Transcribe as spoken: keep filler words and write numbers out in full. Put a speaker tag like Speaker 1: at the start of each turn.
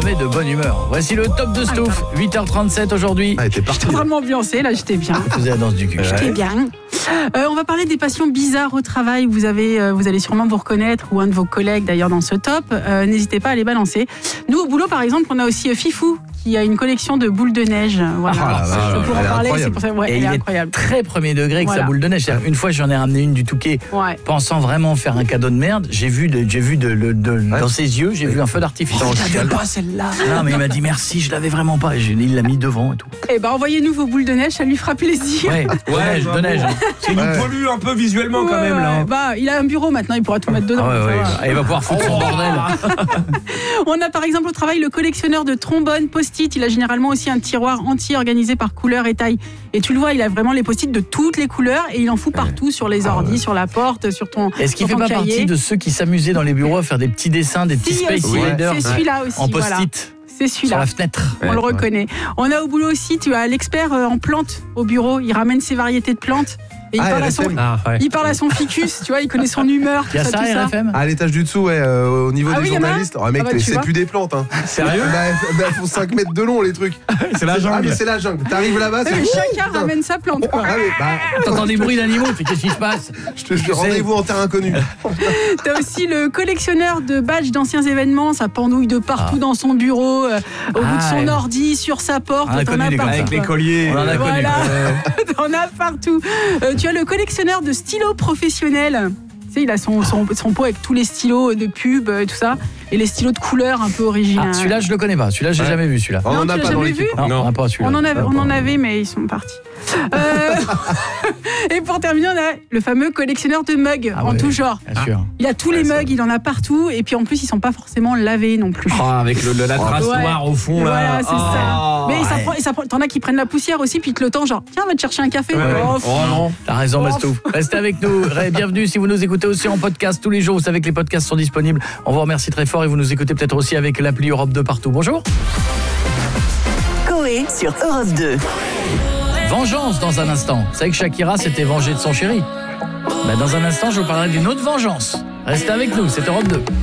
Speaker 1: me met de bonne humeur. Voici le top de Stouff, huit heures trente-sept aujourd'hui.
Speaker 2: Ah, t'es parti.
Speaker 3: J'étais vraiment ambiancée, là, j'étais bien.
Speaker 1: Je faisais la danse du cul.
Speaker 3: J'étais bien. Euh, on va parler des passions bizarres au travail. Vous, avez, euh, vous allez sûrement vous reconnaître, ou un de vos collègues d'ailleurs dans ce top. Euh, n'hésitez pas à les balancer. Nous, au boulot, par exemple, on a aussi euh, Fifou, qui a une collection de boules de neige. Voilà.
Speaker 2: Ah,
Speaker 3: Je
Speaker 2: vache,
Speaker 3: peux en
Speaker 2: elle est
Speaker 3: parler,
Speaker 2: incroyable.
Speaker 3: c'est pour ça. Ouais,
Speaker 1: Et
Speaker 3: elle
Speaker 1: il
Speaker 3: est
Speaker 1: est
Speaker 3: incroyable.
Speaker 1: très premier degré avec
Speaker 3: Voilà.
Speaker 1: sa boule de neige. C'est-à-dire, une fois, j'en ai ramené une du Touquet,
Speaker 3: Ouais.
Speaker 1: pensant vraiment faire un cadeau de merde. J'ai vu, de, j'ai vu de, de, de-
Speaker 2: Ouais.
Speaker 1: dans ses yeux, j'ai vu un feu d'artifice.
Speaker 2: Dans le
Speaker 3: Je l'avais
Speaker 2: ciel.
Speaker 3: pas celle-là.
Speaker 1: Non, mais il m'a dit merci, je l'avais vraiment pas. Et j'ai- il l'a mis devant et tout.
Speaker 3: Eh ben, envoyez-nous vos boules de neige, ça lui fera plaisir.
Speaker 1: Ouais, de neige, de neige.
Speaker 4: Ça nous
Speaker 2: Ouais.
Speaker 4: pollue un peu visuellement quand
Speaker 3: Ouais,
Speaker 4: même
Speaker 3: ouais.
Speaker 4: là.
Speaker 3: Bah, il a un bureau maintenant, il pourra tout mettre dedans.
Speaker 1: Ah ouais,
Speaker 3: ça
Speaker 1: ouais.
Speaker 3: va.
Speaker 1: Et il va pouvoir foutre son bordel.
Speaker 3: On a par exemple au travail le collectionneur de trombones post-it. Il a généralement aussi un tiroir entier organisé par couleur et taille. Et tu le vois, il a vraiment les post-it de toutes les couleurs et il en fout partout sur les ordis, sur la porte, sur ton
Speaker 1: Est-ce qu'il
Speaker 3: sur
Speaker 1: fait
Speaker 3: ton
Speaker 1: pas
Speaker 3: cahier.
Speaker 1: partie de ceux qui s'amusaient dans les bureaux à faire des petits dessins, des petits
Speaker 3: Si,
Speaker 1: Space
Speaker 3: aussi,
Speaker 1: Invaders
Speaker 3: c'est celui-là aussi.
Speaker 1: en
Speaker 3: voilà.
Speaker 1: post-it
Speaker 3: C'est
Speaker 1: sur
Speaker 3: celui-là.
Speaker 1: la fenêtre?
Speaker 3: On le reconnaît. On a au boulot aussi, tu as l'expert euh, en plantes au bureau. Il ramène ses variétés de plantes et il,
Speaker 2: Ah,
Speaker 3: parle, à
Speaker 2: R F M.
Speaker 3: son,
Speaker 4: Ah, ouais.
Speaker 3: il parle à son ficus. Tu vois, il connaît son humeur.
Speaker 1: Il y a
Speaker 3: tout
Speaker 1: ça,
Speaker 3: tout ça.
Speaker 1: R F M?
Speaker 2: À l'étage du dessous, ouais, euh, au niveau
Speaker 3: Ah
Speaker 2: des
Speaker 3: oui, y en a
Speaker 2: journalistes. Oh, mec,
Speaker 3: Ah bah, tu
Speaker 2: c'est
Speaker 3: vois.
Speaker 2: plus des plantes. Hein.
Speaker 4: Sérieux?
Speaker 2: Bah, bah, elles font cinq mètres de long, les trucs.
Speaker 4: C'est la
Speaker 2: Ah,
Speaker 4: jungle.
Speaker 2: mais c'est la jungle. T'arrives là-bas, c'est.
Speaker 3: Mais
Speaker 2: Ouh,
Speaker 3: chacun
Speaker 2: putain.
Speaker 3: ramène sa plante. quoi.
Speaker 2: Ah, mais, bah,
Speaker 1: T'entends des bruits d'animaux, tu fais qu'est-ce qui se passe?
Speaker 2: je te jure, rendez-vous en terrain inconnu.
Speaker 3: T'as aussi le collectionneur de badges d'anciens événements. Ça pendouille de partout
Speaker 1: Ah.
Speaker 3: dans son bureau, euh, au bout de
Speaker 1: Ah,
Speaker 3: son
Speaker 1: ouais.
Speaker 3: ordi, sur sa porte.
Speaker 1: On a
Speaker 3: T'en
Speaker 1: connu
Speaker 3: as
Speaker 1: des comme
Speaker 3: partout.
Speaker 1: ça.
Speaker 4: Avec les
Speaker 3: quoi.
Speaker 4: colliers.
Speaker 1: On en a connu.
Speaker 3: Voilà. T'en as partout. Euh, tu as le collectionneur de stylos professionnels. Tu sais, il a son, son, son pot avec tous les stylos de pub et tout ça. Et les stylos de couleur un peu originaux.
Speaker 1: Ah, celui-là, je le connais pas. Celui-là, j'ai
Speaker 2: Ouais.
Speaker 1: jamais vu celui-là.
Speaker 2: On
Speaker 3: Non,
Speaker 2: en
Speaker 3: tu
Speaker 2: a
Speaker 3: l'as
Speaker 2: pas dans
Speaker 3: jamais
Speaker 2: l'équipe.
Speaker 3: vu
Speaker 1: Non,
Speaker 4: Non.
Speaker 1: on n'a pas celui-là.
Speaker 3: On en, avait, on en avait, mais ils sont partis. Euh, Et pour terminer, on a le fameux collectionneur de mugs
Speaker 1: Ah
Speaker 3: en
Speaker 1: ouais,
Speaker 3: tout genre.
Speaker 1: Bien sûr.
Speaker 3: Il a tous les mugs, il en a partout. Et puis en plus, ils sont pas forcément lavés non plus.
Speaker 4: Oh, avec le, le- la trace
Speaker 3: Ouais.
Speaker 4: noire au fond
Speaker 3: Voilà,
Speaker 4: là.
Speaker 3: c'est ça.
Speaker 4: Oh.
Speaker 3: Mais ça
Speaker 1: ouais.
Speaker 3: prend, et ça prend- t'en as qui prennent la poussière aussi, puis te le temps, genre, tiens, va te chercher un café.
Speaker 4: Ouais, ouais.
Speaker 3: Oh,
Speaker 4: Oh non.
Speaker 1: T'as raison,
Speaker 3: Oh.
Speaker 1: Mastouf. Restez avec nous. Bienvenue si vous nous écoutez aussi en podcast tous les jours. Vous savez que les podcasts sont disponibles. On vous remercie très fort et vous nous écoutez peut-être aussi avec l'appli Europe deux partout. Bonjour.
Speaker 5: Coé sur Europe deux.
Speaker 1: Vengeance dans un instant. Vous savez que Shakira s'était vengée de son chéri. Bah, dans un instant, je vous parlerai d'une autre vengeance. Restez avec nous, c'est Europe deux.